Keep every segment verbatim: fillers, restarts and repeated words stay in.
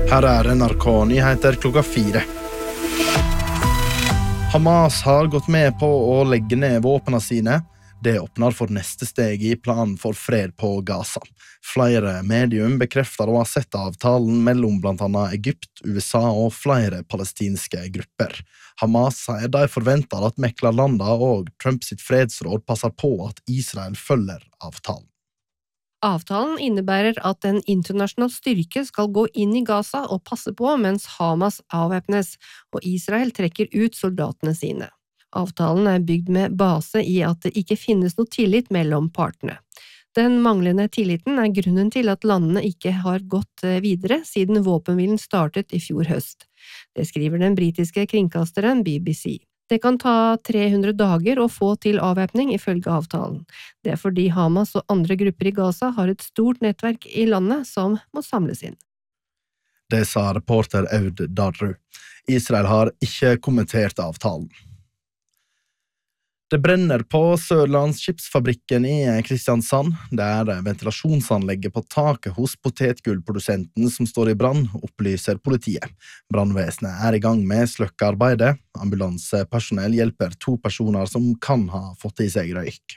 Her er N R K Nyheter klokka fire. Hamas har gått med på å legge ned våpnene sine. Det åpner for neste steg i planen for fred på Gaza. Flere medium bekrefter å ha sett avtalen mellom blant annet Egypt, U S A og flere palestinske grupper. Hamas sier de forventer at meklerlanda og Trump sitt fredsråd passer på at Israel følger avtalen. Avtalen innebærer at en internasjonal styrke skal gå inn i Gaza og passe på mens Hamas avvæpnes, og Israel trekker ut soldatene sine. Avtalen er bygd med base i at det ikke finnes noe tillit mellom partene. Den manglende tilliten er grunnen til at landene ikke har gått videre siden våpenhvilen startet i fjor høst. Det skriver den britiske kringkasteren B B C. Det kan ta tre hundre dager å få til avvæpning ifølge avtalen. Det er fordi Hamas og andre grupper i Gaza har et stort nettverk i landet som må samles inn. Det sa reporter Aud Darru. Israel har ikke kommentert avtalen. Det brenner på Sørlandsskipsfabrikken i Kristiansand. Det er ventilasjonsanlegget på taket hos potetgullprodusenten som står i brann, opplyser politiet. Brannvesenet er i gang med sløkkearbeidet. Ambulansepersonell hjelper to personer som kan ha fått i seg røyk.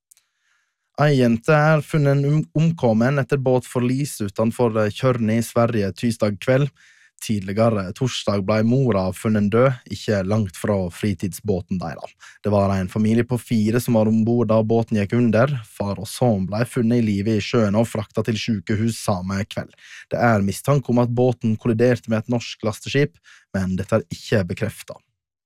Ei jente er funnet omkommen etter båtforlis utenfor Tjørn i Sverige tirsdag kveld. Tidligere torsdag ble mora funnet død, ikke langt fra fritidsbåten deres. Det var en familie på fire som var ombord da båten gikk under. Far og sønn ble funnet i live i sjøen og fraktet til sykehus samme kveld. Det er mistanke om at båten kolliderte med et norsk lasteskip, men dette er ikke bekreftet.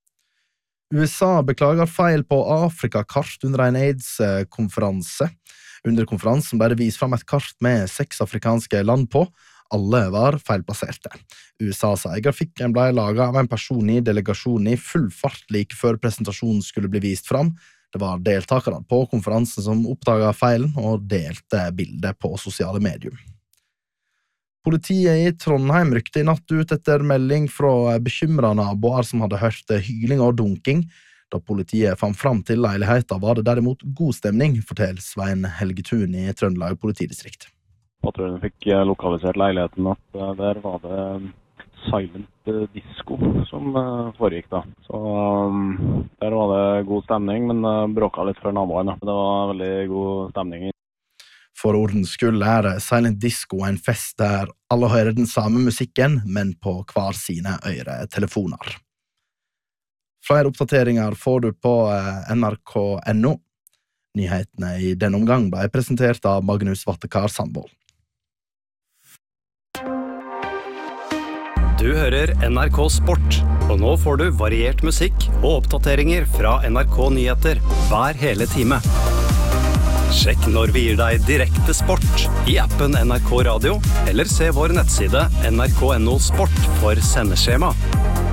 U S A beklager feil på Afrikakart under en AIDS-konferanse. Under konferansen ble det vist fram et kart med seks afrikanske land på. Alle var feilplasserte. U S A sier grafikken ble laget av en person i delegasjonen i full fart like før presentasjonen skulle bli vist fram. Det var deltakere på konferansen som oppdaget feilen og delte bildet på sosiale medier. Politiet i Trondheim rykte i natt ut etter melding fra bekymrede naboer som hadde hørt hyling og dunking. Da politiet fant fram til leiligheten var det derimot god stemning, forteller Svein Helgetun i Trøndelag politidistrikt. Patruljen fikk lokalisert leiligheten at der var det silent disco som foregikk da. Så der var det god stemning, men bråket litt for naboene. Det var veldig god stemning. For ordens skyld er silent disco en fest der alle hører den samme musikken, men på hver sine øretelefoner. Flere oppdateringer får du på N R K punktum N O. Nyhetene i denne omgang ble presentert av Magnus Vattekar Sandvold. Du hører N R K Sport, og nå får du variert musikk og oppdateringer fra N R K Nyheter hver hele time. Sjekk når vi gir deg direkte sport i appen N R K Radio, eller se vår nettside N R K punktum N O Sport for sendeskjema.